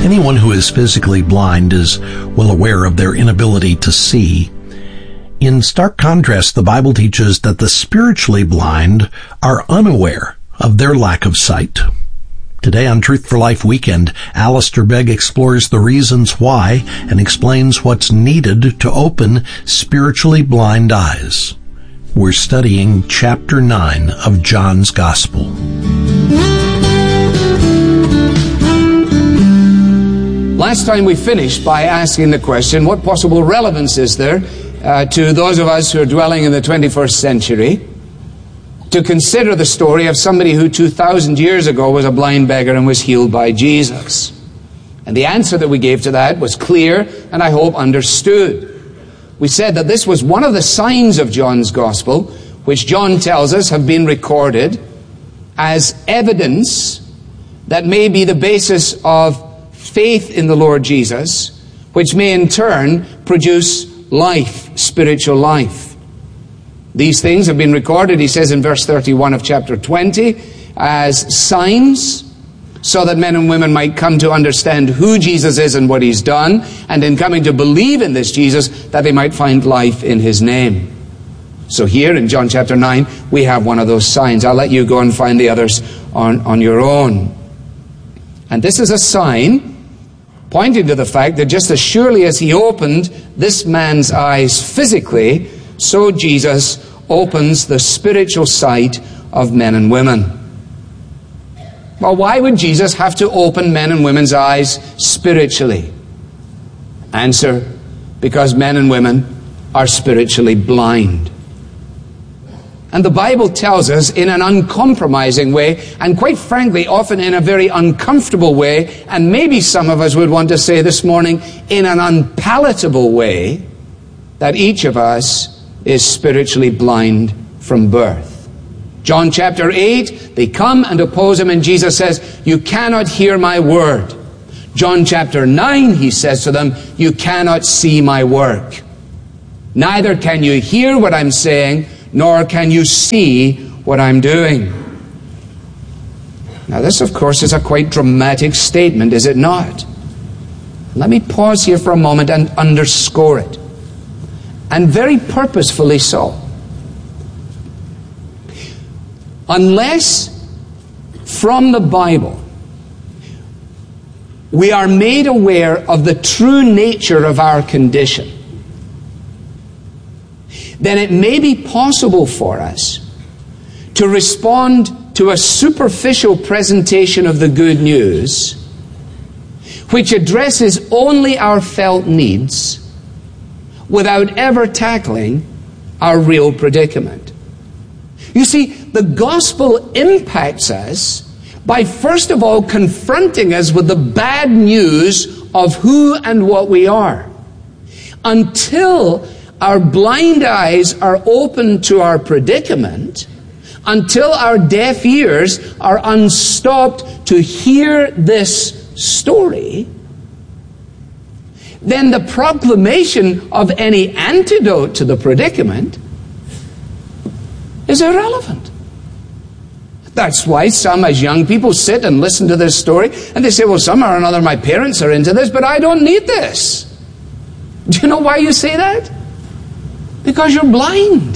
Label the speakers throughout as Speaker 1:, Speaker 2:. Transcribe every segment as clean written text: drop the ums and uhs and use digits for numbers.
Speaker 1: Anyone who is physically blind is well aware of their inability to see. In stark contrast, the Bible teaches that the spiritually blind are unaware of their lack of sight. Today on Truth for Life Weekend, Alistair Begg explores the reasons why and explains what's needed to open spiritually blind eyes. We're studying chapter 9 of John's Gospel.
Speaker 2: Last time we finished by asking the question, what possible relevance is there to those of us who are dwelling in the 21st century to consider the story of somebody who 2,000 years ago was a blind beggar and was healed by Jesus? And the answer that we gave to that was clear and I hope understood. We said that this was one of the signs of John's Gospel, which John tells us have been recorded as evidence that may be the basis of faith in the Lord Jesus, which may in turn produce life, spiritual life. These things have been recorded, he says in verse 31 of chapter 20, as signs, so that men and women might come to understand who Jesus is and what he's done, and in coming to believe in this Jesus, that they might find life in his name. So here in John chapter 9, we have one of those signs. I'll let you go and find the others on your own. And this is a sign pointing to the fact that just as surely as he opened this man's eyes physically, so Jesus opens the spiritual sight of men and women. Well, why would Jesus have to open men and women's eyes spiritually? Answer, because men and women are spiritually blind. And the Bible tells us in an uncompromising way, and quite frankly, often in a very uncomfortable way, and maybe some of us would want to say this morning, in an unpalatable way, that each of us is spiritually blind from birth. John chapter 8, they come and oppose him, and Jesus says, "You cannot hear my word." John chapter 9, he says to them, "You cannot see my work. Neither can you hear what I'm saying, nor can you see what I'm doing." Now this, of course, is a quite dramatic statement, is it not? Let me pause here for a moment and underscore it. And very purposefully so. Unless from the Bible we are made aware of the true nature of our condition, then it may be possible for us to respond to a superficial presentation of the good news, which addresses only our felt needs, without ever tackling our real predicament. You see, the gospel impacts us by first of all confronting us with the bad news of who and what we are. Until our blind eyes are open to our predicament, until our deaf ears are unstopped to hear this story, then the proclamation of any antidote to the predicament is irrelevant. That's why some, as young people, sit and listen to this story, and they say, well, somehow or another my parents are into this, but I don't need this. Do you know why you say that? Because you're blind.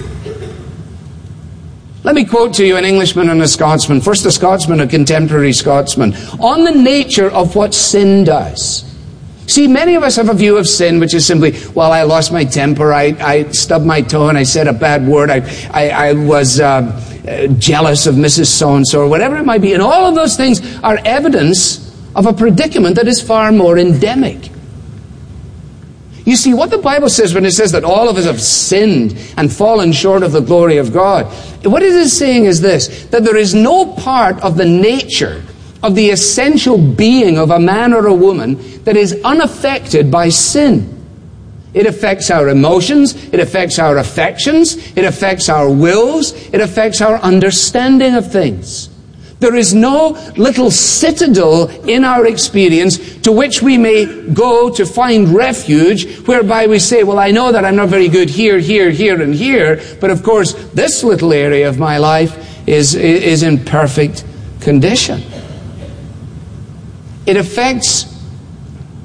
Speaker 2: Let me quote to you an Englishman and a Scotsman. First a Scotsman, a contemporary Scotsman, on the nature of what sin does. See, many of us have a view of sin which is simply, well, I lost my temper, I stubbed my toe and I said a bad word, I was jealous of Mrs. So-and-so, or whatever it might be. And all of those things are evidence of a predicament that is far more endemic. You see, what the Bible says when it says that all of us have sinned and fallen short of the glory of God, what it is saying is this, that there is no part of the nature of the essential being of a man or a woman that is unaffected by sin. It affects our emotions, it affects our affections, it affects our wills, it affects our understanding of things. There is no little citadel in our experience to which we may go to find refuge, whereby we say, well, I know that I'm not very good here, here, here, and here, but of course, this little area of my life is in perfect condition. It affects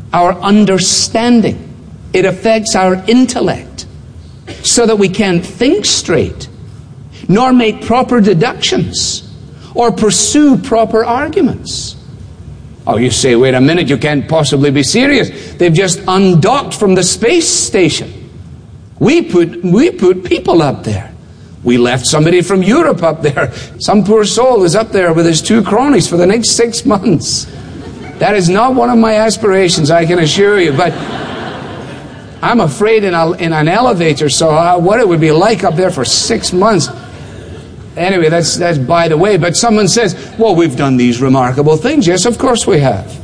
Speaker 2: our understanding. It affects our intellect, so that we can't think straight, nor make proper deductions, or pursue proper arguments. Oh, you say, wait a minute, you can't possibly be serious. They've just undocked from the space station. We put people up there. We left somebody from Europe up there. Some poor soul is up there with his 2 cronies for the next 6 months. That is not one of my aspirations, I can assure you. But I'm afraid in an elevator, so what it would be like up there for 6 months. Anyway, that's by the way. But someone says, well, we've done these remarkable things. Yes, of course we have.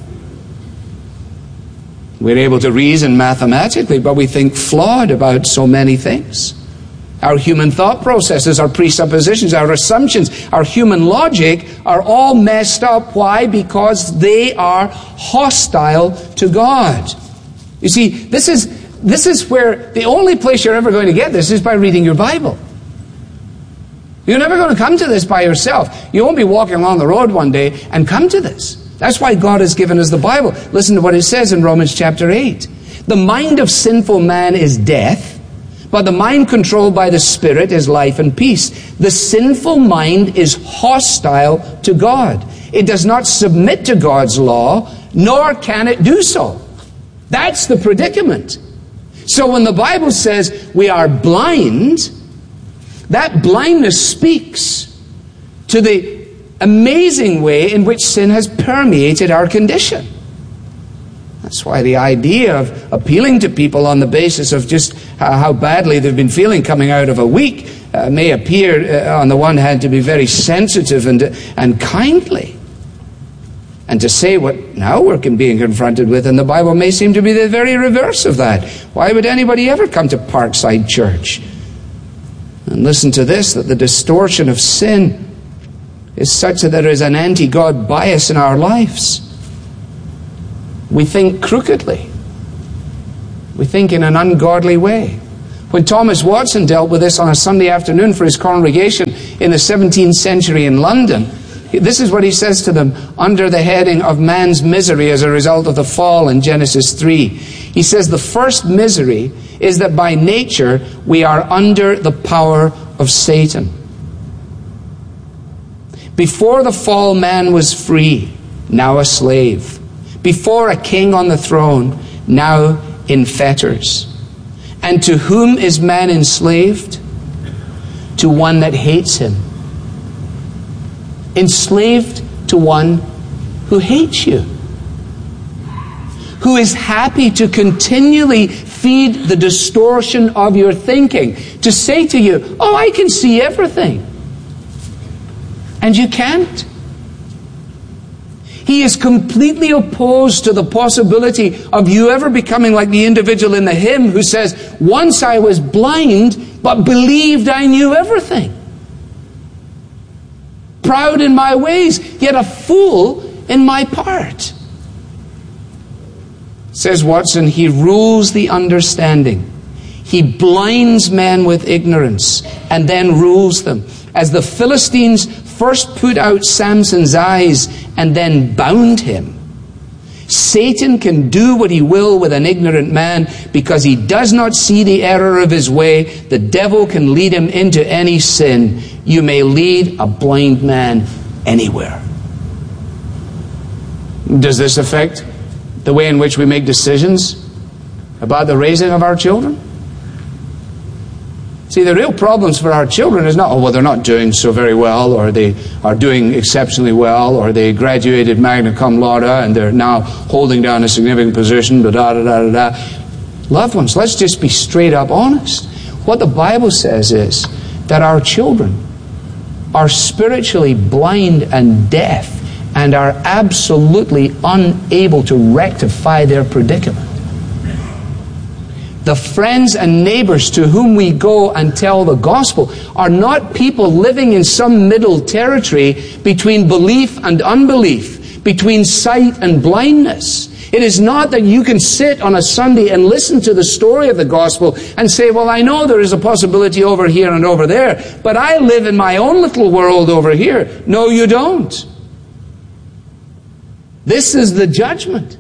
Speaker 2: We're able to reason mathematically, but we think flawed about so many things. Our human thought processes, our presuppositions, our assumptions, our human logic are all messed up. Why? Because they are hostile to God. You see, this is where the only place you're ever going to get this is by reading your Bible. You're never going to come to this by yourself. You won't be walking along the road one day and come to this. That's why God has given us the Bible. Listen to what it says in Romans chapter 8. The mind of sinful man is death, but the mind controlled by the Spirit is life and peace. The sinful mind is hostile to God. It does not submit to God's law, nor can it do so. That's the predicament. So when the Bible says we are blind, that blindness speaks to the amazing way in which sin has permeated our condition. That's why the idea of appealing to people on the basis of just how badly they've been feeling coming out of a week may appear, on the one hand, to be very sensitive and kindly. And to say what now we're being confronted with in the Bible may seem to be the very reverse of that. Why would anybody ever come to Parkside Church? And listen to this, that the distortion of sin is such that there is an anti-God bias in our lives. We think crookedly. We think in an ungodly way. When Thomas Watson dealt with this on a Sunday afternoon for his congregation in the 17th century in London, this is what he says to them under the heading of man's misery as a result of the fall in Genesis 3. He says the first misery is that by nature we are under the power of Satan. Before the fall, man was free, now a slave. Before a king on the throne, now in fetters. And to whom is man enslaved? To one that hates him. Enslaved to one who hates you. Who is happy to continually feed the distortion of your thinking. To say to you, oh, I can see everything. And you can't. He is completely opposed to the possibility of you ever becoming like the individual in the hymn who says, once I was blind, but believed I knew everything. Proud in my ways, yet a fool in my part. Says Watson, he rules the understanding. He blinds men with ignorance and then rules them. As the Philistines first put out Samson's eyes and then bound him, Satan can do what he will with an ignorant man because he does not see the error of his way. The devil can lead him into any sin. You may lead a blind man anywhere. Does this affect the way in which we make decisions about the raising of our children? See, the real problems for our children is not, oh, well, they're not doing so very well, or they are doing exceptionally well, or they graduated magna cum laude and they're now holding down a significant position, da-da-da-da-da. Loved ones, let's just be straight up honest. What the Bible says is that our children are spiritually blind and deaf and are absolutely unable to rectify their predicament. The friends and neighbors to whom we go and tell the gospel are not people living in some middle territory between belief and unbelief, between sight and blindness. It is not that you can sit on a Sunday and listen to the story of the gospel and say, well, I know there is a possibility over here and over there, but I live in my own little world over here. No, you don't. This is the judgment.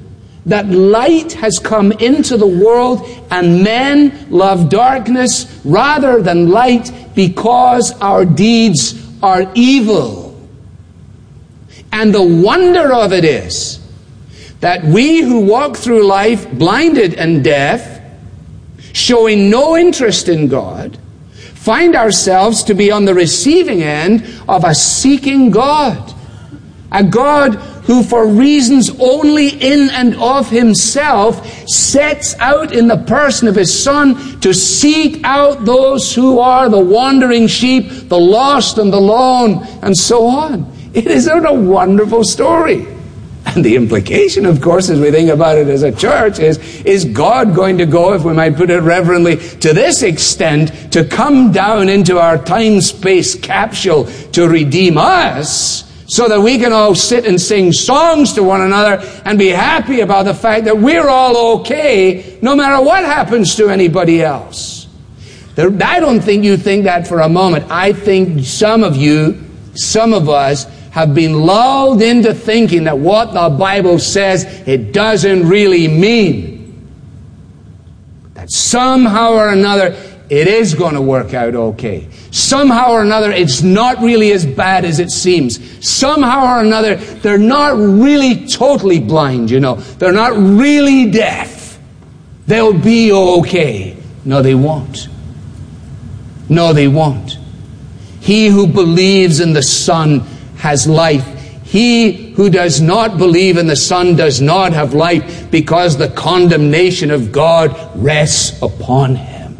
Speaker 2: that light has come into the world and men love darkness rather than light because our deeds are evil. And the wonder of it is that we who walk through life blinded and deaf, showing no interest in God, find ourselves to be on the receiving end of a seeking God. A God who, for reasons only in and of himself, sets out in the person of his Son to seek out those who are the wandering sheep, the lost and the lone, and so on. It is a wonderful story. And the implication, of course, as we think about it as a church, is God going to go, if we might put it reverently, to this extent, to come down into our time-space capsule to redeem us, so that we can all sit and sing songs to one another and be happy about the fact that we're all okay, no matter what happens to anybody else. I don't think you think that for a moment. I think some of us, have been lulled into thinking that what the Bible says, it doesn't really mean. That somehow or another, it is going to work out okay. Somehow or another, it's not really as bad as it seems. Somehow or another, they're not really totally blind, you know. They're not really deaf. They'll be okay. No, they won't. No, they won't. He who believes in the Son has life. He who does not believe in the Son does not have life, because the condemnation of God rests upon him.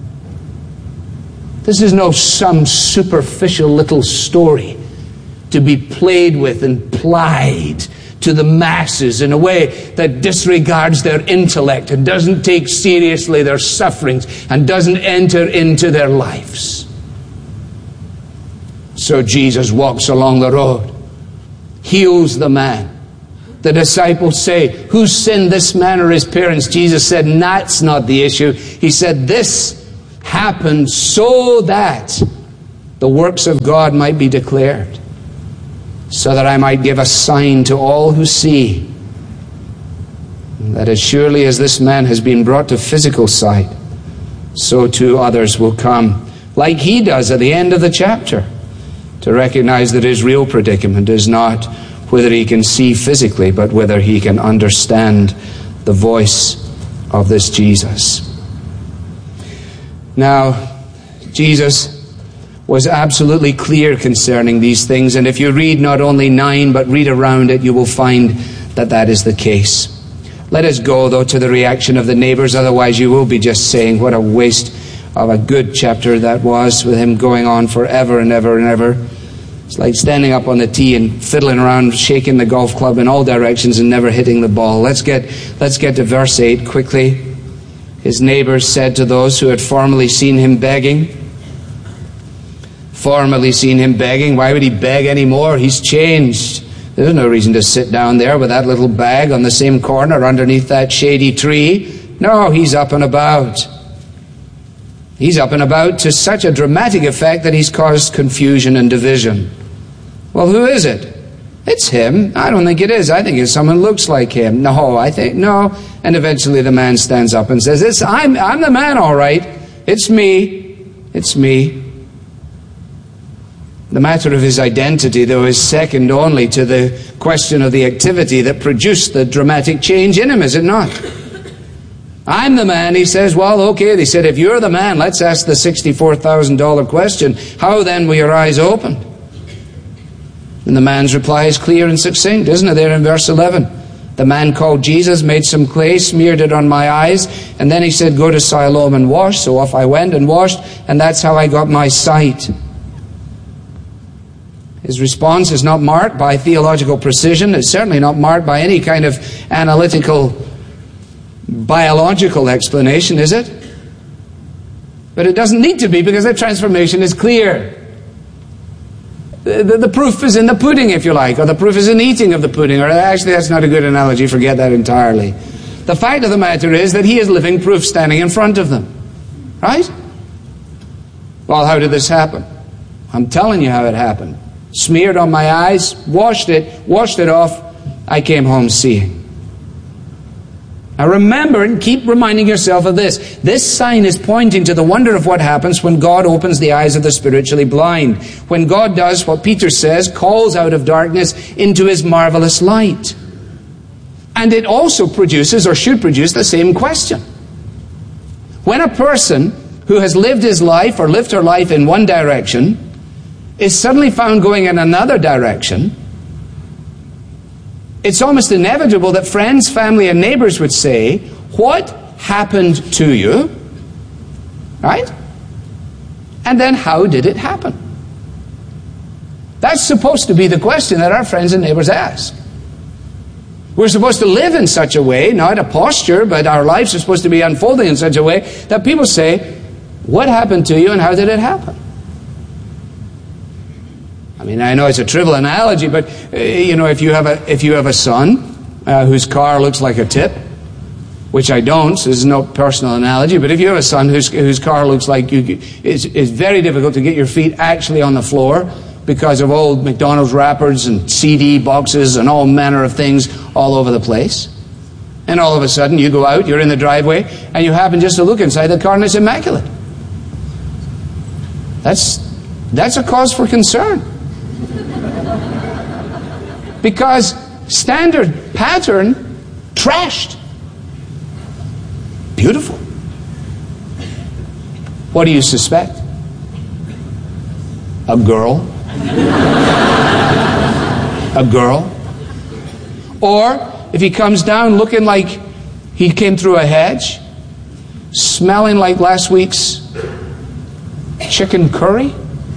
Speaker 2: This is no some superficial little story to be played with and plied to the masses in a way that disregards their intellect and doesn't take seriously their sufferings and doesn't enter into their lives. So Jesus walks along the road, heals the man. The disciples say, who sinned, this man or his parents? Jesus said, that's not the issue. He said, this happened so that the works of God might be declared, so that I might give a sign to all who see, that as surely as this man has been brought to physical sight, so too others will come, like he does at the end of the chapter, to recognize that his real predicament is not whether he can see physically, but whether he can understand the voice of this Jesus. Now, Jesus was absolutely clear concerning these things, and if you read not only 9, but read around it, you will find that that is the case. Let us go, though, to the reaction of the neighbors, otherwise you will be just saying, what a waste of a good chapter that was, with him going on forever and ever and ever. It's like standing up on the tee and fiddling around, shaking the golf club in all directions and never hitting the ball. Let's get to verse 8 quickly. His neighbors said to those who had formerly seen him begging, why would he beg anymore? He's changed. There's no reason to sit down there with that little bag on the same corner underneath that shady tree. No, he's up and about. He's up and about to such a dramatic effect that he's caused confusion and division. Well, who is it? It's him. I don't think it is. I think it's someone who looks like him. No. And eventually the man stands up and says, I'm the man, all right. It's me. It's me. The matter of his identity, though, is second only to the question of the activity that produced the dramatic change in him, is it not? I'm the man, he says. Well, okay, they said, if you're the man, let's ask the $64,000 question. How then were your eyes opened? And the man's reply is clear and succinct, isn't it, there in verse 11? The man called Jesus made some clay, smeared it on my eyes, and then he said, go to Siloam and wash. So off I went and washed, and that's how I got my sight. His response is not marked by theological precision. It's certainly not marked by any kind of analytical, biological explanation, is it? But it doesn't need to be, because the transformation is clear. The proof is in the pudding, if you like, or the proof is in the eating of the pudding, or actually that's not a good analogy, forget that entirely. The fact of the matter is that he is living proof standing in front of them. Right? Well, how did this happen? I'm telling you how it happened. Smeared on my eyes, washed it off, I came home seeing. Now remember and keep reminding yourself of this. This sign is pointing to the wonder of what happens when God opens the eyes of the spiritually blind. When God does what Peter says, calls out of darkness into his marvelous light. And it also produces, or should produce, the same question. When a person who has lived his life or lived her life in one direction is suddenly found going in another direction, it's almost inevitable that friends, family, and neighbors would say, "What happened to you?" Right? And then, how did it happen? That's supposed to be the question that our friends and neighbors ask. We're supposed to live in such a way, not a posture, but our lives are supposed to be unfolding in such a way that people say, "What happened to you and how did it happen?" I mean, I know it's a trivial analogy, but if you have a son whose car looks like a tip, which I don't, so this is no personal analogy, but if you have a son whose car looks like it's very difficult to get your feet actually on the floor because of old McDonald's wrappers and CD boxes and all manner of things all over the place. And all of a sudden you go out, you're in the driveway, and you happen just to look inside the car and it's immaculate. That's a cause for concern. Because standard pattern trashed. Beautiful. What do you suspect? A girl? A girl? Or if he comes down looking like he came through a hedge, smelling like last week's chicken curry,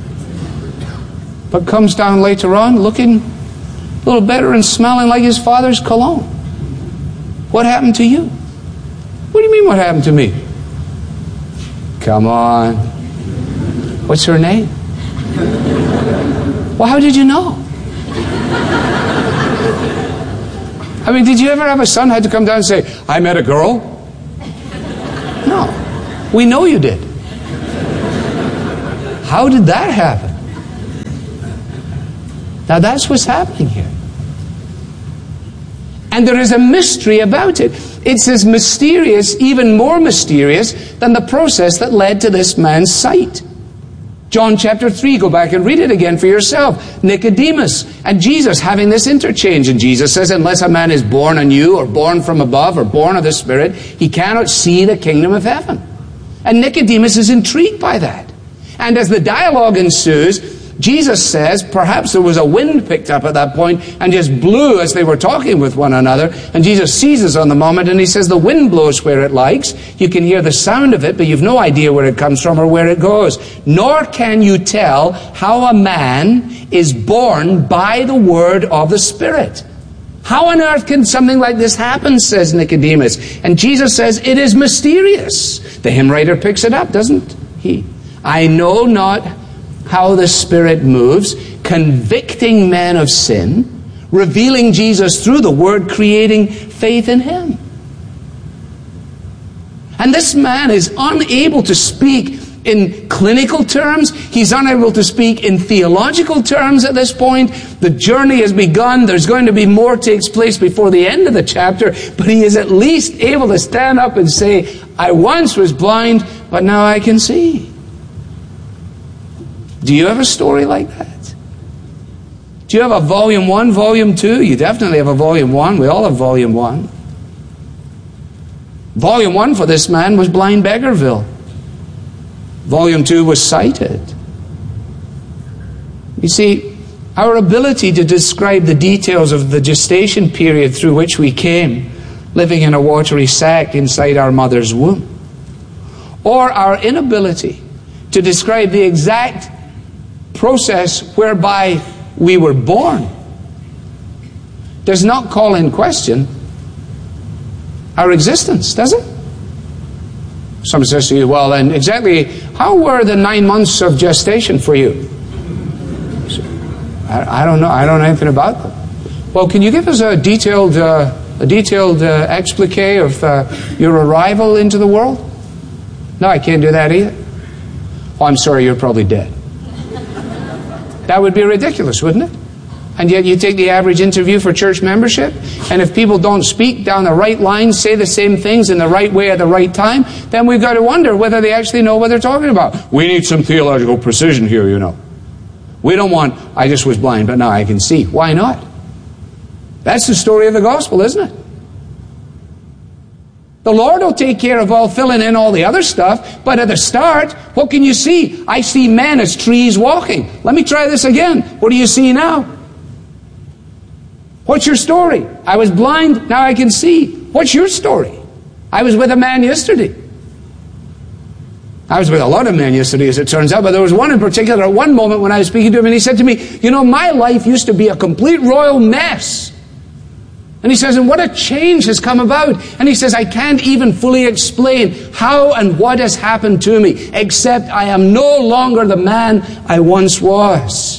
Speaker 2: but comes down later on looking a little better and smelling like his father's cologne. What happened to you? What do you mean, what happened to me? Come on. What's her name? Well, how did you know? I mean, did you ever have a son who had to come down and say, "I met a girl"? No. We know you did. How did that happen? Now that's what's happening here. And there is a mystery about it. It's as mysterious, even more mysterious, than the process that led to this man's sight. John chapter 3, go back and read it again for yourself. Nicodemus and Jesus having this interchange. And Jesus says, unless a man is born anew, or born from above, or born of the Spirit, he cannot see the kingdom of heaven. And Nicodemus is intrigued by that. And as the dialogue ensues, Jesus says, perhaps there was a wind picked up at that point and just blew as they were talking with one another. And Jesus seizes on the moment and he says, the wind blows where it likes. You can hear the sound of it, but you've no idea where it comes from or where it goes. Nor can you tell how a man is born by the word of the Spirit. How on earth can something like this happen, says Nicodemus. And Jesus says, it is mysterious. The hymn writer picks it up, doesn't he? I know not how the Spirit moves, convicting men of sin, revealing Jesus through the Word, creating faith in Him. And this man is unable to speak in clinical terms. He's unable to speak in theological terms at this point. The journey has begun. There's going to be more takes place before the end of the chapter, but he is at least able to stand up and say, I once was blind, but now I can see. Do you have a story like that? Do you have a volume 1, volume 2? You definitely have a volume 1. We all have volume 1. Volume 1 for this man was Blind Beggarville. Volume 2 was Sighted. You see, our ability to describe the details of the gestation period through which we came, living in a watery sack inside our mother's womb, or our inability to describe the exact process whereby we were born, does not call in question our existence, does it? Someone says to you, well, then exactly how were the 9 months of gestation for you? I don't know. I don't know anything about them. Well, can you give us a detailed explique of your arrival into the world? No, I can't do that either. Oh, I'm sorry, you're probably dead. That would be ridiculous, wouldn't it? And yet you take the average interview for church membership, and if people don't speak down the right line, say the same things in the right way at the right time, then we've got to wonder whether they actually know what they're talking about. We need some theological precision here, you know. We don't want, I just was blind, but now I can see. Why not? That's the story of the gospel, isn't it? The Lord will take care of all filling in all the other stuff, but at the start, what can you see? I see men as trees walking. Let me try this again. What do you see now? What's your story? I was blind, now I can see. What's your story? I was with a man yesterday. I was with a lot of men yesterday, as it turns out, but there was one in particular at one moment when I was speaking to him, and he said to me, you know, my life used to be a complete royal mess. And he says, and what a change has come about. And he says, I can't even fully explain how and what has happened to me, except I am no longer the man I once was.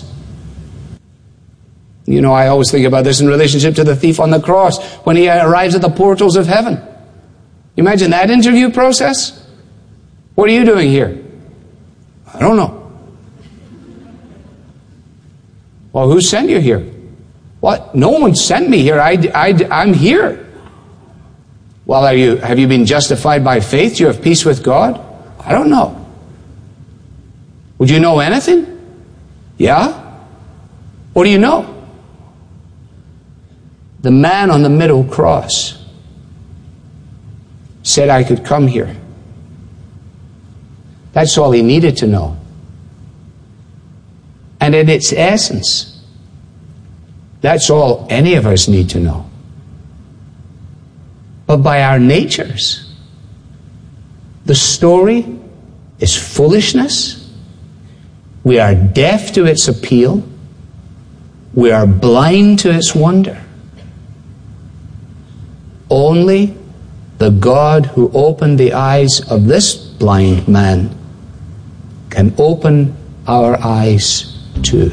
Speaker 2: You know, I always think about this in relationship to the thief on the cross when he arrives at the portals of heaven. You imagine that interview process? What are you doing here? I don't know. Well, who sent you here? What? No one sent me here. I'm here. Well, have you been justified by faith? Do you have peace with God? I don't know. Would you know anything? Yeah? What do you know? The man on the middle cross said I could come here. That's all he needed to know. And in its essence, that's all any of us need to know. But by our natures, the story is foolishness. We are deaf to its appeal. We are blind to its wonder. Only the God who opened the eyes of this blind man can open our eyes too.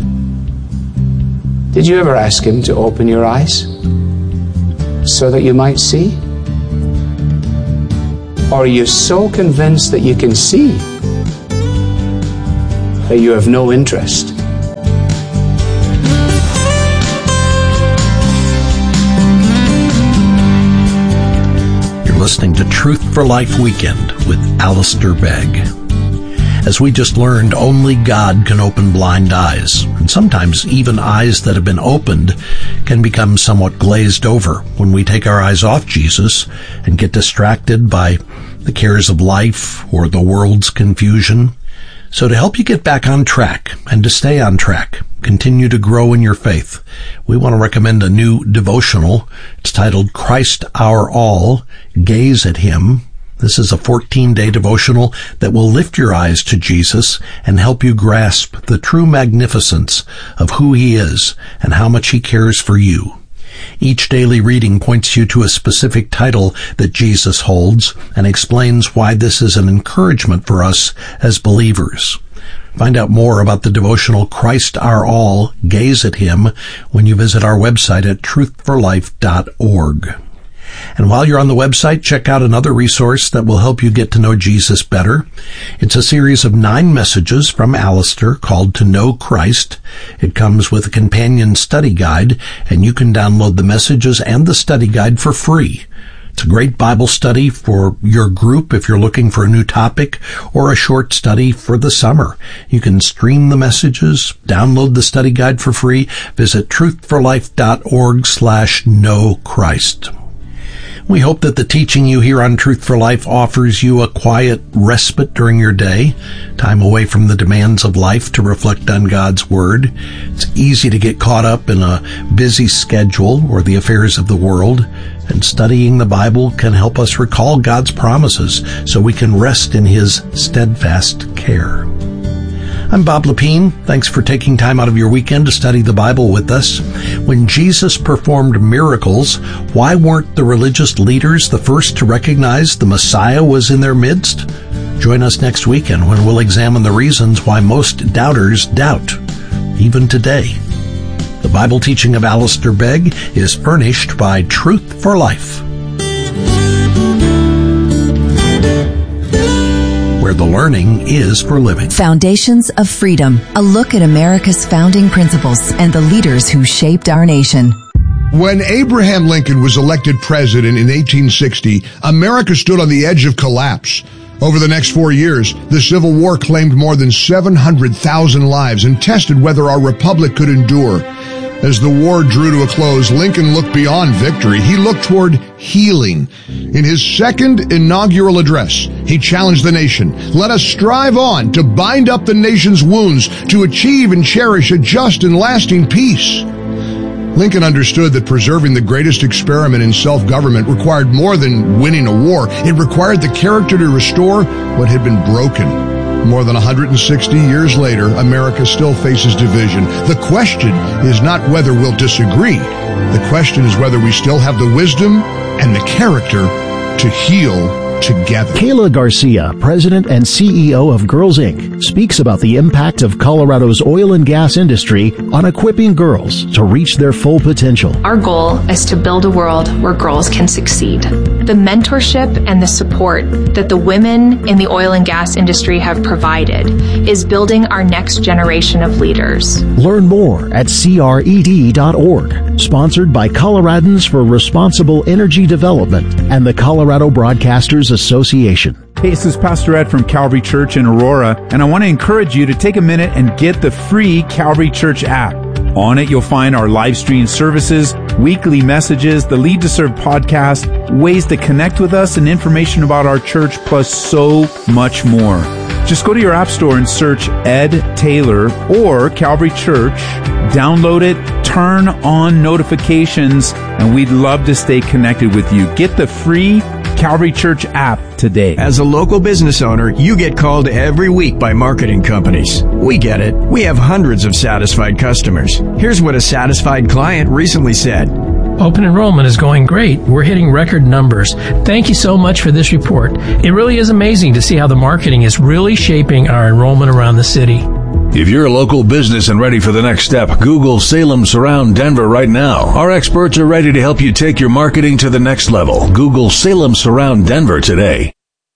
Speaker 2: Did you ever ask him to open your eyes so that you might see? Or are you so convinced that you can see that you have no interest?
Speaker 1: Listening to Truth for Life Weekend with Alistair Begg. As we just learned, only God can open blind eyes, and sometimes even eyes that have been opened can become somewhat glazed over when we take our eyes off Jesus and get distracted by the cares of life or the world's confusion. So to help you get back on track and to stay on track, continue to grow in your faith, we want to recommend a new devotional. It's titled Christ Our All, Gaze at Him. This is a 14-day devotional that will lift your eyes to Jesus and help you grasp the true magnificence of who He is and how much He cares for you. Each daily reading points you to a specific title that Jesus holds and explains why this is an encouragement for us as believers. Find out more about the devotional Christ Our All, Gaze at Him when you visit our website at truthforlife.org. And while you're on the website, check out another resource that will help you get to know Jesus better. It's a series of 9 messages from Alistair called To Know Christ. It comes with a companion study guide, and you can download the messages and the study guide for free. It's a great Bible study for your group if you're looking for a new topic, or a short study for the summer. You can stream the messages, download the study guide for free. Visit truthforlife.org/knowchrist. We hope that the teaching you hear on Truth for Life offers you a quiet respite during your day, time away from the demands of life to reflect on God's Word. It's easy to get caught up in a busy schedule or the affairs of the world, and studying the Bible can help us recall God's promises so we can rest in His steadfast care. I'm Bob Lepine. Thanks for taking time out of your weekend to study the Bible with us. When Jesus performed miracles, why weren't the religious leaders the first to recognize the Messiah was in their midst? Join us next weekend when we'll examine the reasons why most doubters doubt, even today. The Bible teaching of Alistair Begg is furnished by Truth for Life. where the learning is for living.
Speaker 3: Foundations of Freedom, a look at America's founding principles and the leaders who shaped our nation.
Speaker 4: When Abraham Lincoln was elected president in 1860, America stood on the edge of collapse. Over the next 4 years, the Civil War claimed more than 700,000 lives and tested whether our republic could endure. As the war drew to a close, Lincoln looked beyond victory. He looked toward healing. In his second inaugural address, he challenged the nation. Let us strive on to bind up the nation's wounds, to achieve and cherish a just and lasting peace. Lincoln understood that preserving the greatest experiment in self-government required more than winning a war. It required the character to restore what had been broken. More than 160 years later, America still faces division. The question is not whether we'll disagree. The question is whether we still have the wisdom and the character to heal together.
Speaker 5: Kayla Garcia, President and CEO of Girls Inc., speaks about the impact of Colorado's oil and gas industry on equipping girls to reach their full potential.
Speaker 6: Our goal is to build a world where girls can succeed. The mentorship and the support that the women in the oil and gas industry have provided is building our next generation of leaders.
Speaker 5: Learn more at CRED.org. Sponsored by Coloradans for Responsible Energy Development and the Colorado Broadcasters Association.
Speaker 7: Hey, this is Pastor Ed from Calvary Church in Aurora, and I want to encourage you to take a minute and get the free Calvary Church app. On it, you'll find our live stream services, weekly messages, the Lead to Serve podcast, ways to connect with us, and information about our church, plus so much more. Just go to your app store and search Ed Taylor or Calvary Church, download it, turn on notifications, and we'd love to stay connected with you. Get the free Calvary Church app today.
Speaker 8: As a local business owner, you get called every week by marketing companies. We get it. We have hundreds of satisfied customers. Here's what a satisfied client recently said.
Speaker 9: Open enrollment is going great. We're hitting record numbers. Thank you so much for this report. It really is amazing to see how the marketing is really shaping our enrollment around the city.
Speaker 10: If you're a local business and ready for the next step, Google Salem Surround Denver right now. Our experts are ready to help you take your marketing to the next level. Google Salem Surround Denver today.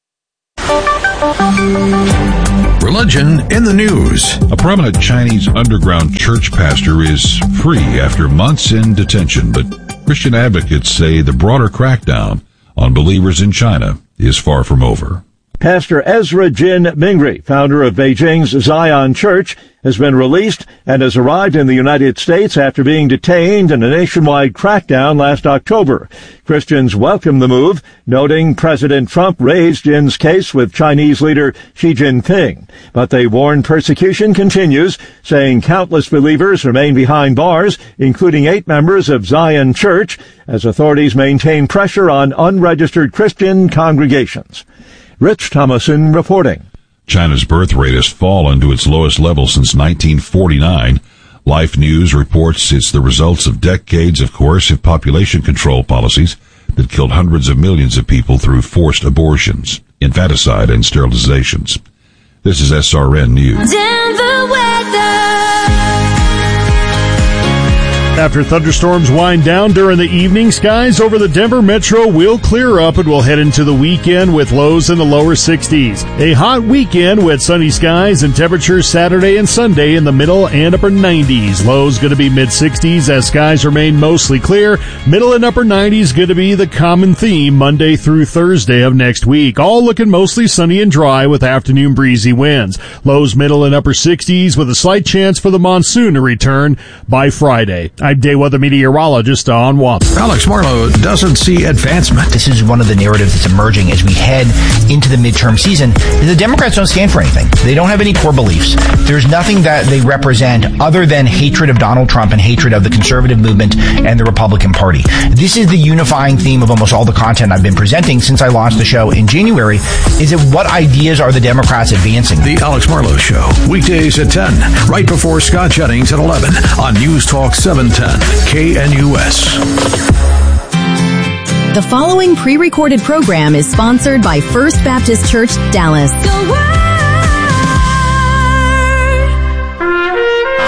Speaker 11: Religion in the news. A prominent Chinese underground church pastor is free after months in detention, but Christian advocates say the broader crackdown on believers in China is far from over.
Speaker 12: Pastor Ezra Jin Mingri, founder of Beijing's Zion Church, has been released and has arrived in the United States after being detained in a nationwide crackdown last October. Christians welcome the move, noting President Trump raised Jin's case with Chinese leader Xi Jinping. But they warn persecution continues, saying countless believers remain behind bars, including 8 members of Zion Church, as authorities maintain pressure on unregistered Christian congregations. Rich Thomason reporting.
Speaker 11: China's birth rate has fallen to its lowest level since 1949. Life News reports it's the results of decades of coercive population control policies that killed hundreds of millions of people through forced abortions, infanticide, and sterilizations. This is SRN News.
Speaker 13: Denver weather.
Speaker 14: After thunderstorms wind down during the evening, skies over the Denver metro will clear up and we'll head into the weekend with lows in the lower 60s. A hot weekend with sunny skies and temperatures Saturday and Sunday in the middle and upper 90s. Lows going to be mid-60s as skies remain mostly clear. Middle and upper 90s going to be the common theme Monday through Thursday of next week. All looking mostly sunny and dry with afternoon breezy winds. Lows middle and upper 60s with a slight chance for the monsoon to return by Friday. I'm day weather meteorologist Don Watson.
Speaker 1: Alex Marlowe doesn't see advancement.
Speaker 15: This is one of the narratives that's emerging as we head into the midterm season. The Democrats don't stand for anything. They don't have any core beliefs. There's nothing that they represent other than hatred of Donald Trump and hatred of the conservative movement and the Republican Party. This is the unifying theme of almost all the content I've been presenting since I launched the show in January, is that what ideas are the Democrats advancing?
Speaker 1: The Alex Marlowe Show, weekdays at 10, right before Scott Jennings at 11 on News Talk 710 KNUS.
Speaker 3: The following pre-recorded program is sponsored by First Baptist Church, Dallas.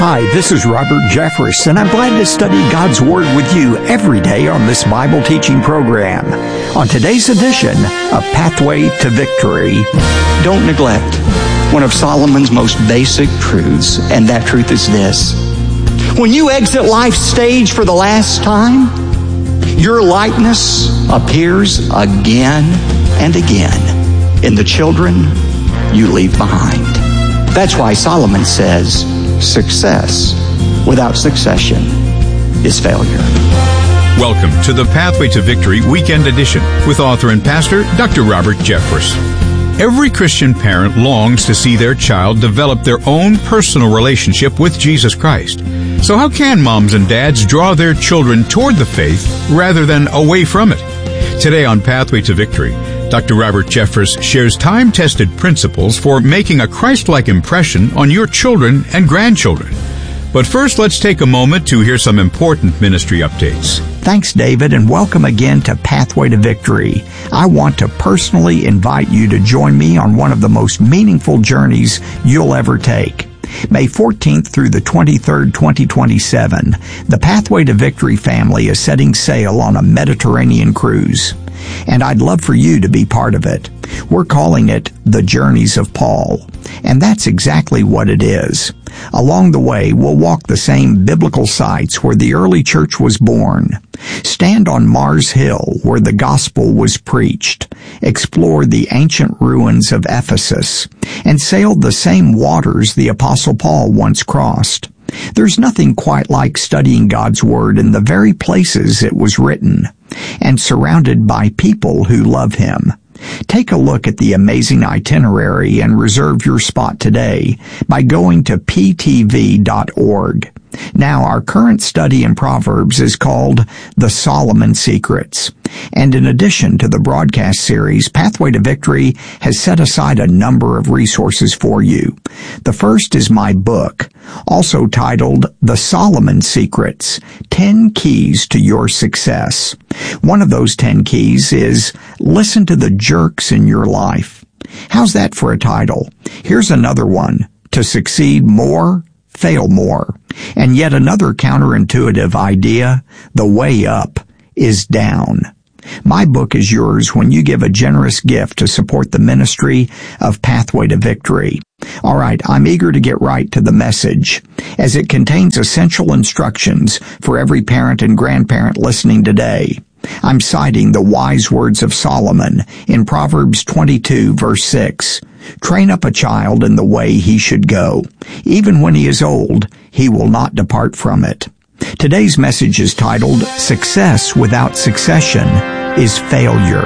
Speaker 16: Hi, this is Robert Jeffress, and I'm glad to study God's Word with you every day on this Bible teaching program. On today's edition, A Pathway to Victory.
Speaker 17: Don't neglect one of Solomon's most basic truths, and that truth is this. When you exit life's stage for the last time, your likeness appears again and again in the children you leave behind. That's why Solomon says, success without succession is failure.
Speaker 7: Welcome to the Pathway to Victory Weekend Edition with author and pastor Dr. Robert Jeffress. Every Christian parent longs to see their child develop their own personal relationship with Jesus Christ. So how can moms and dads draw their children toward the faith rather than away from it? Today on Pathway to Victory, Dr. Robert Jeffress shares time-tested principles for making a Christ-like impression on your children and grandchildren. But first, let's take a moment to hear some important ministry updates.
Speaker 16: Thanks, David, and welcome again to Pathway to Victory. I want to personally invite you to join me on one of the most meaningful journeys you'll ever take. May 14th through the 23rd, 2027, the Pathway to Victory family is setting sail on a Mediterranean cruise. And I'd love for you to be part of it. We're calling it The Journeys of Paul. And that's exactly what it is. Along the way, we'll walk the same biblical sites where the early church was born, stand on Mars Hill where the gospel was preached, explore the ancient ruins of Ephesus, and sail the same waters the Apostle Paul once crossed. There's nothing quite like studying God's Word in the very places it was written, and surrounded by people who love Him. Take a look at the amazing itinerary and reserve your spot today by going to ptv.org. Now, our current study in Proverbs is called The Solomon Secrets. And in addition to the broadcast series, Pathway to Victory has set aside a number of resources for you. The first is my book, also titled The Solomon Secrets, 10 Keys to Your Success. One of those 10 keys is listen to the jerks in your life. How's that for a title? Here's another one. To succeed more, fail more. And yet another counterintuitive idea, the way up is down. My book is yours when you give a generous gift to support the ministry of Pathway to Victory. All right, I'm eager to get right to the message, as it contains essential instructions for every parent and grandparent listening today. I'm citing the wise words of Solomon in Proverbs 22, verse 6. Train up a child in the way he should go. Even when he is old, he will not depart from it. Today's message is titled, Success Without Succession is Failure.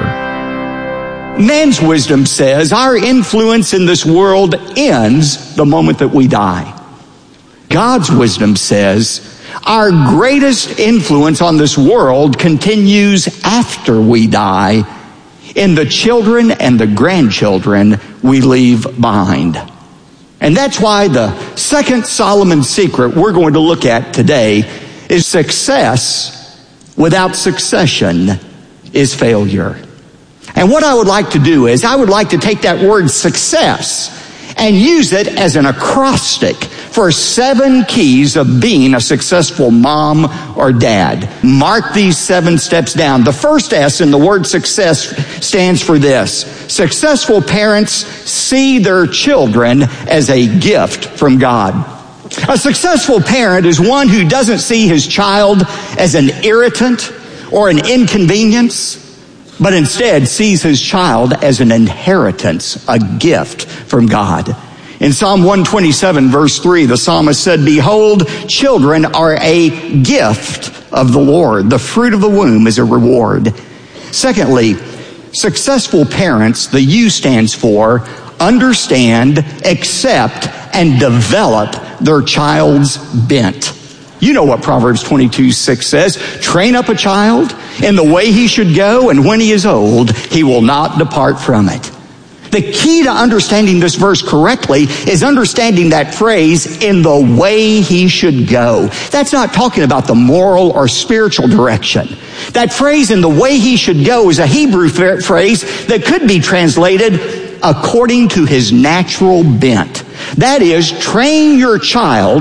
Speaker 17: Man's wisdom says our influence in this world ends the moment that we die. God's wisdom says our greatest influence on this world continues after we die in the children and the grandchildren we leave behind. And that's why the second Solomon secret we're going to look at today is success without succession is failure. And what I would like to do is I would like to take that word success and use it as an acrostic for 7 keys of being a successful mom or dad. Mark these 7 steps down. The first S in the word success stands for this. Successful parents see their children as a gift from God. A successful parent is one who doesn't see his child as an irritant or an inconvenience, but instead sees his child as an inheritance, a gift from God. In Psalm 127, verse 3, the psalmist said, Behold, children are a gift of the Lord. The fruit of the womb is a reward. Secondly, successful parents, the U stands for understand, accept, and develop their child's bent. You know what Proverbs 22:6 says. Train up a child in the way he should go, and when he is old, he will not depart from it. The key to understanding this verse correctly is understanding that phrase, in the way he should go. That's not talking about the moral or spiritual direction. That phrase, in the way he should go, is a Hebrew phrase that could be translated according to his natural bent. That is, train your child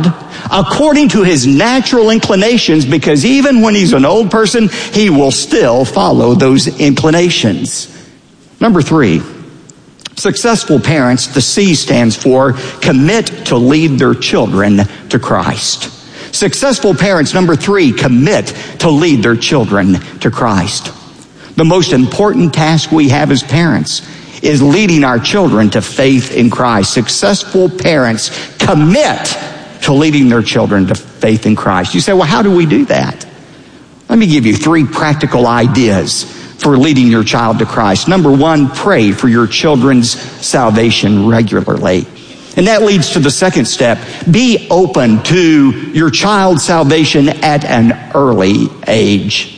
Speaker 17: according to his natural inclinations, because even when he's an old person, he will still follow those inclinations. Number 3, successful parents, the C stands for commit to lead their children to Christ. Successful parents, number 3, commit to lead their children to Christ. The most important task we have as parents is leading our children to faith in Christ. Successful parents commit to leading their children to faith in Christ. You say, well, how do we do that? Let me give you 3 practical ideas for leading your child to Christ. Number 1, pray for your children's salvation regularly. And that leads to the second step. Be open to your child's salvation at an early age.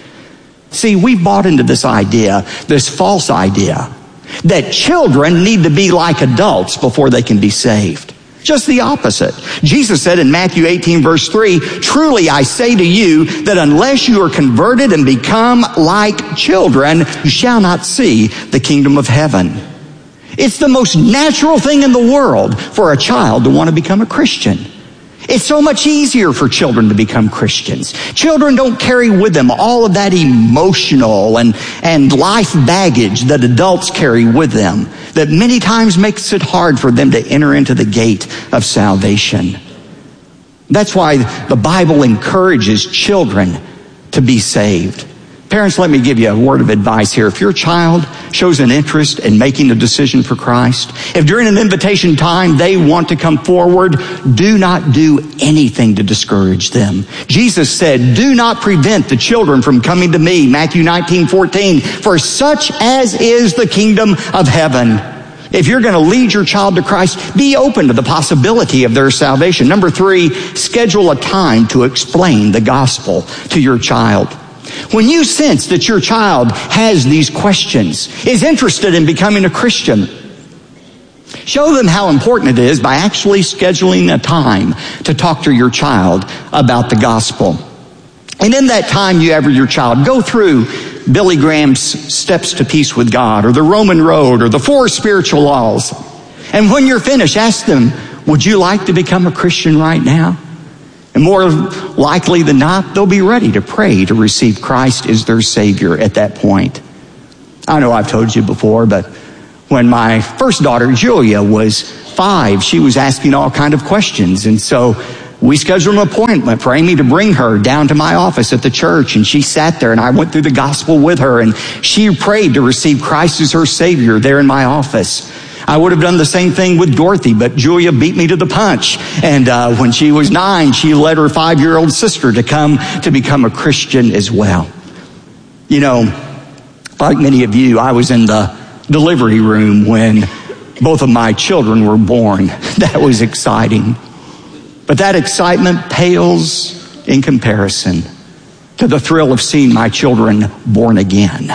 Speaker 17: See, we've bought into this idea, this false idea, that children need to be like adults before they can be saved. Just the opposite. Jesus said in Matthew 18, verse 3, truly I say to you that unless you are converted and become like children, you shall not see the kingdom of heaven. It's the most natural thing in the world for a child to want to become a Christian. It's so much easier for children to become Christians. Children don't carry with them all of that emotional and life baggage that adults carry with them that many times makes it hard for them to enter into the gate of salvation. That's why the Bible encourages children to be saved. Parents, let me give you a word of advice here. If your child shows an interest in making a decision for Christ, if during an invitation time they want to come forward, do not do anything to discourage them. Jesus said, do not prevent the children from coming to me, Matthew 19:14, for such as is the kingdom of heaven. If you're going to lead your child to Christ, be open to the possibility of their salvation. Number 3, schedule a time to explain the gospel to your child. When you sense that your child has these questions, is interested in becoming a Christian, show them how important it is by actually scheduling a time to talk to your child about the gospel. And in that time you have with your child, go through Billy Graham's Steps to Peace with God, or the Roman Road, or the 4 spiritual laws. And when you're finished, ask them, would you like to become a Christian right now? And more likely than not, they'll be ready to pray to receive Christ as their Savior at that point. I know I've told you before, but when my first daughter, Julia, was 5, she was asking all kinds of questions. And so we scheduled an appointment for Amy to bring her down to my office at the church. And she sat there and I went through the gospel with her. And she prayed to receive Christ as her Savior there in my office. I would have done the same thing with Dorothy, but Julia beat me to the punch. And when she was 9, she led her 5-year-old sister to become a Christian as well. You know, like many of you, I was in the delivery room when both of my children were born. That was exciting. But that excitement pales in comparison to the thrill of seeing my children born again.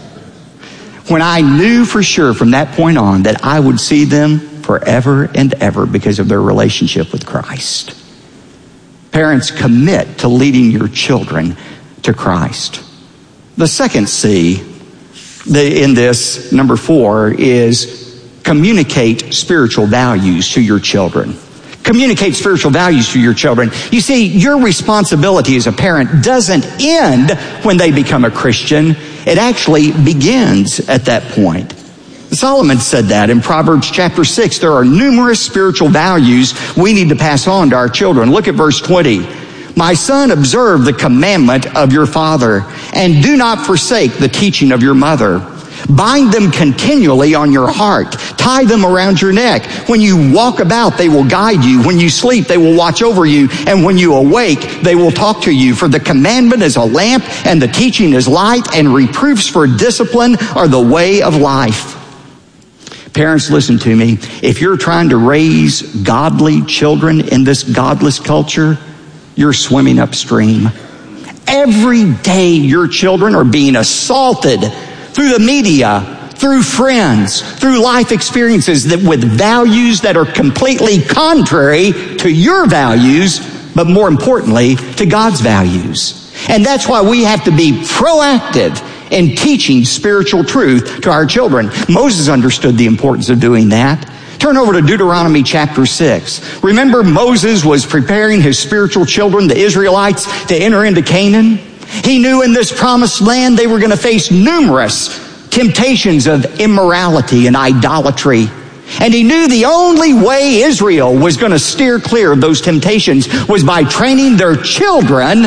Speaker 17: When I knew for sure from that point on that I would see them forever and ever because of their relationship with Christ. Parents, commit to leading your children to Christ. The second C in this, number 4, is communicate spiritual values to your children. Communicate spiritual values to your children. You see, your responsibility as a parent doesn't end when they become a Christian. It actually begins at that point. Solomon said that in Proverbs chapter 6. There are numerous spiritual values we need to pass on to our children. Look at verse 20. My son, observe the commandment of your father, and do not forsake the teaching of your mother. Bind them continually on your heart. Tie them around your neck. When you walk about, they will guide you. When you sleep, they will watch over you. And when you awake, they will talk to you. For the commandment is a lamp, and the teaching is light, and reproofs for discipline are the way of life. Parents, listen to me. If you're trying to raise godly children in this godless culture, you're swimming upstream. Every day your children are being assaulted through the media, through friends, through life experiences that with values that are completely contrary to your values, but more importantly, to God's values. And that's why we have to be proactive in teaching spiritual truth to our children. Moses understood the importance of doing that. Turn over to Deuteronomy chapter 6. Remember, Moses was preparing his spiritual children, the Israelites, to enter into Canaan. He knew in this promised land they were going to face numerous temptations of immorality and idolatry. And he knew the only way Israel was going to steer clear of those temptations was by training their children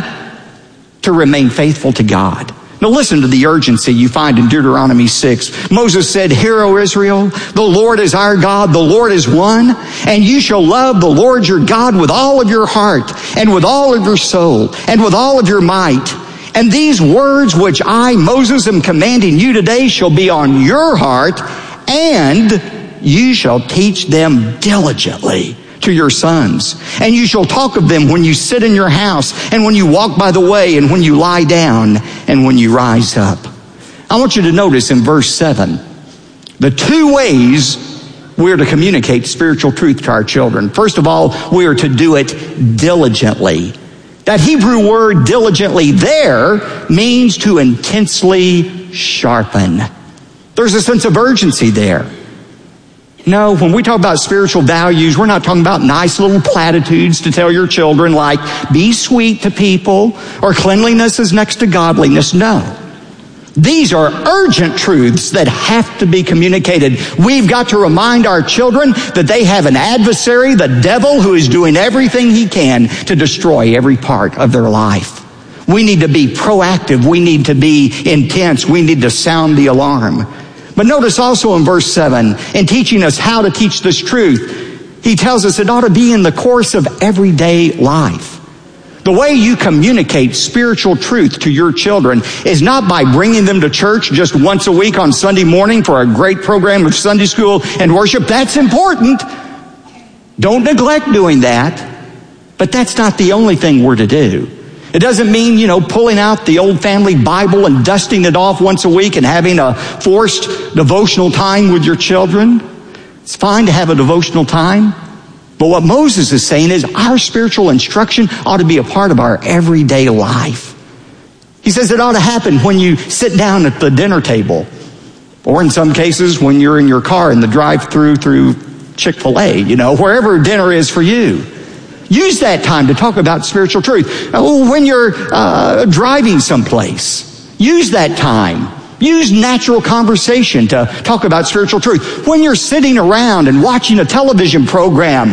Speaker 17: to remain faithful to God. Now listen to the urgency you find in Deuteronomy 6. Moses said, "Hear, O Israel, the Lord is our God, the Lord is one, and you shall love the Lord your God with all of your heart, and with all of your soul, and with all of your might. And these words which I, Moses, am commanding you today shall be on your heart, and you shall teach them diligently to your sons. And you shall talk of them when you sit in your house, and when you walk by the way, and when you lie down, and when you rise up." I want you to notice in verse 7, the two ways we are to communicate spiritual truth to our children. First of all, we are to do it diligently. That Hebrew word diligently there means to intensely sharpen. There's a sense of urgency there. No, when we talk about spiritual values, we're not talking about nice little platitudes to tell your children like, be sweet to people, or cleanliness is next to godliness. No. These are urgent truths that have to be communicated. We've got to remind our children that they have an adversary, the devil, who is doing everything he can to destroy every part of their life. We need to be proactive. We need to be intense. We need to sound the alarm. But notice also in verse 7, in teaching us how to teach this truth, he tells us it ought to be in the course of everyday life. The way you communicate spiritual truth to your children is not by bringing them to church just once a week on Sunday morning for a great program of Sunday school and worship. That's important. Don't neglect doing that. But that's not the only thing we're to do. It doesn't mean, pulling out the old family Bible and dusting it off once a week and having a forced devotional time with your children. It's fine to have a devotional time. But what Moses is saying is our spiritual instruction ought to be a part of our everyday life. He says it ought to happen when you sit down at the dinner table, or in some cases when you're in your car in the drive-through through Chick-fil-A, wherever dinner is for you. Use that time to talk about spiritual truth. When you're driving someplace, use that time. Use natural conversation to talk about spiritual truth. When you're sitting around and watching a television program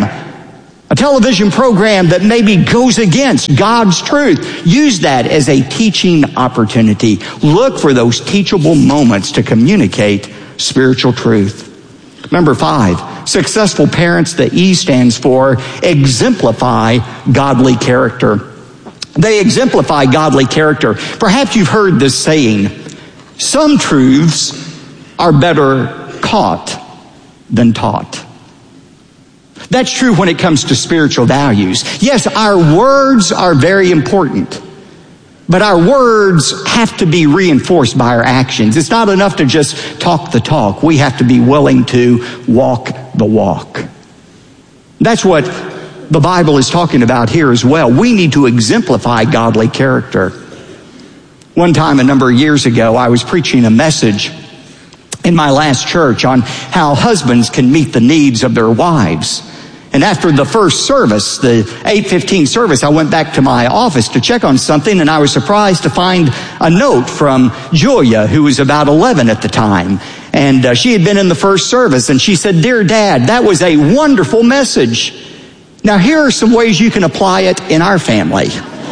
Speaker 17: that maybe goes against God's truth, use that as a teaching opportunity. Look for those teachable moments to communicate spiritual truth. Number 5, successful parents, the E stands for exemplify godly character. They exemplify godly character. Perhaps you've heard this saying, some truths are better caught than taught. That's true when it comes to spiritual values. Yes, our words are very important, but our words have to be reinforced by our actions. It's not enough to just talk the talk. We have to be willing to walk the walk. That's what the Bible is talking about here as well. We need to exemplify godly character. One time, a number of years ago, I was preaching a message in my last church on how husbands can meet the needs of their wives. And after the first service, the 8:15 service, I went back to my office to check on something, and I was surprised to find a note from Julia, who was about 11 at the time. And she had been in the first service, and she said, "Dear Dad, that was a wonderful message. Now here are some ways you can apply it in our family."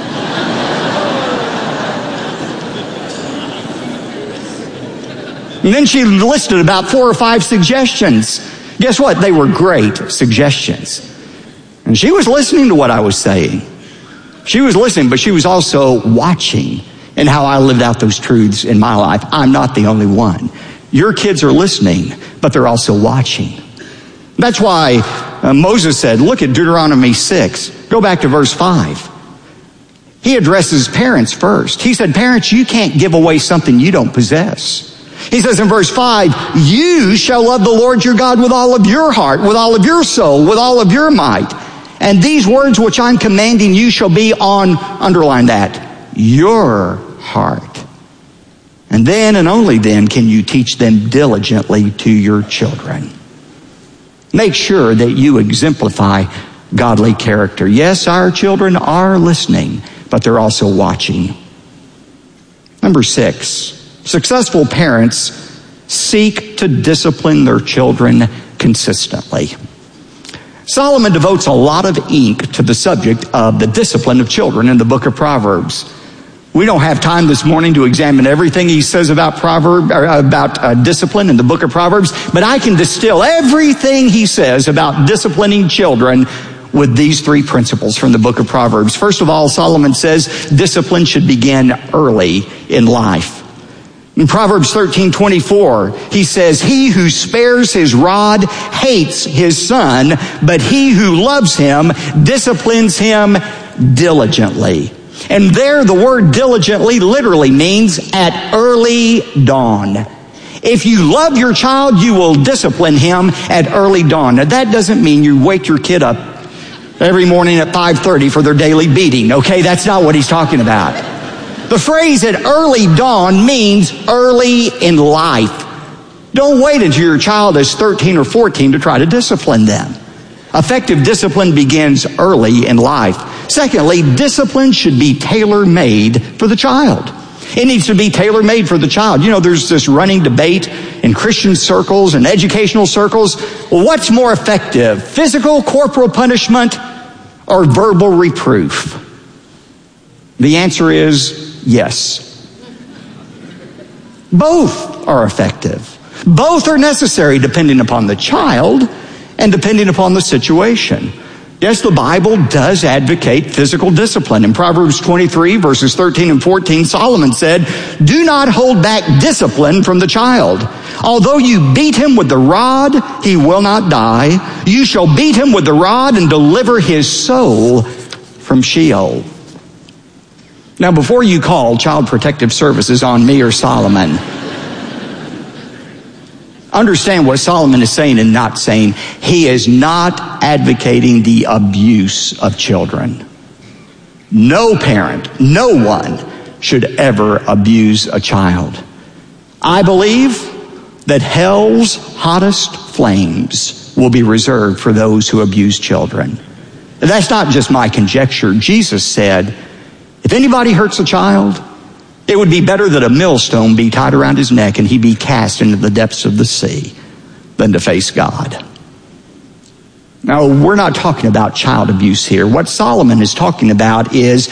Speaker 17: And then she listed about 4 or 5 suggestions. Guess what? They were great suggestions. And she was listening to what I was saying. She was listening, but she was also watching in how I lived out those truths in my life. I'm not the only one. Your kids are listening, but they're also watching. That's why Moses said, look at Deuteronomy 6. Go back to verse 5. He addresses parents first. He said, parents, you can't give away something you don't possess. He says in verse 5, you shall love the Lord your God with all of your heart, with all of your soul, with all of your might. And these words which I'm commanding you shall be on, underline that, your heart. And then and only then can you teach them diligently to your children. Make sure that you exemplify godly character. Yes, our children are listening, but they're also watching. Number 6, successful parents seek to discipline their children consistently. Solomon devotes a lot of ink to the subject of the discipline of children in the book of Proverbs. We don't have time this morning to examine everything he says about discipline in the book of Proverbs, but I can distill everything he says about disciplining children with these 3 principles from the book of Proverbs. First of all, Solomon says discipline should begin early in life. In Proverbs 13:24, he says, "He who spares his rod hates his son, but he who loves him disciplines him diligently." And there the word diligently literally means at early dawn. If you love your child, you will discipline him at early dawn. Now that doesn't mean you wake your kid up every morning at 5:30 for their daily beating, okay? That's not what he's talking about. The phrase at early dawn means early in life. Don't wait until your child is 13 or 14 to try to discipline them. Effective discipline begins early in life. Secondly, discipline should be tailor-made for the child. It needs to be tailor-made for the child. You know, there's this running debate in Christian circles and educational circles. Well, what's more effective, physical corporal punishment or verbal reproof? The answer is yes. Both are effective. Both are necessary depending upon the child and depending upon the situation. Yes, the Bible does advocate physical discipline. In Proverbs 23, verses 13 and 14, Solomon said, "Do not hold back discipline from the child. Although you beat him with the rod, he will not die. You shall beat him with the rod and deliver his soul from Sheol." Now, before you call Child Protective Services on me or Solomon, understand what Solomon is saying and not saying. He is not advocating the abuse of children. No parent, no one should ever abuse a child. I believe that hell's hottest flames will be reserved for those who abuse children. And that's not just my conjecture. Jesus said, if anybody hurts a child, it would be better that a millstone be tied around his neck and he be cast into the depths of the sea than to face God. Now, we're not talking about child abuse here. What Solomon is talking about is